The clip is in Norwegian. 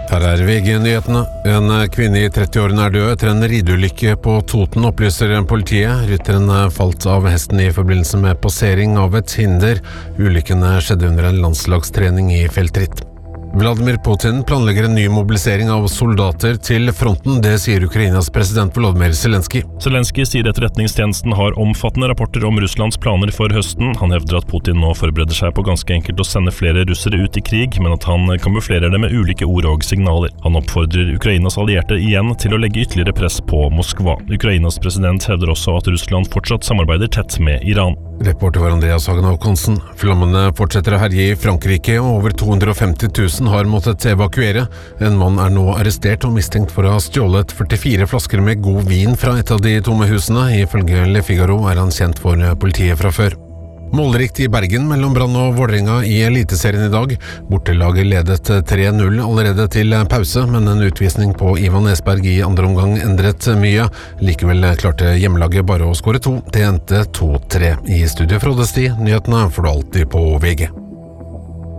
Her VG-nyhetene. En kvinne I 30-årene død etter en rideulykke på Toten, opplyser politiet. Rytteren falt av hesten I forbindelse med passering av et hinder. Ulykken skjedde under en landslagstrening I feltritt. Vladimir Putin planlegger en ny mobilisering av soldater til fronten, det sier Ukrainas president Volodymyr Zelensky. Zelensky sier etterretningstjenesten har omfattende rapporter om Russlands planer for høsten. Han hevder at Putin nå forbereder seg på ganske enkelt å sende flere russere ut I krig, men at han kamuflerer det med ulike ord og signaler. Han oppfordrer Ukrainas allierte igjen til å legge ytterligere press på Moskva. Ukrainas president hevder også at Russland fortsatt samarbeider tett med Iran. Reporter var Andreas Hagen Konsen. Flammene fortsetter å herje I Frankrike, og over 250 000 har måttet evakuere. En mann nå arrestert og mistenkt for å ha stjålet 44 flasker med god vin fra et av de tomme husene. Ifølge Le Figaro han kjent for politiet fra før. Målrikt I Bergen mellom Brann og Vålerenga I Eliteserien I dag. Bortelaget ledet 3-0 allerede til pause, men en utvisning på Ivan Esberg I andre omgang endret mye. Likevel klarte hjemmelaget bare å skåre 2. Det endte 2-3. I studio fra Odesti, nyhetene får du alltid på VG.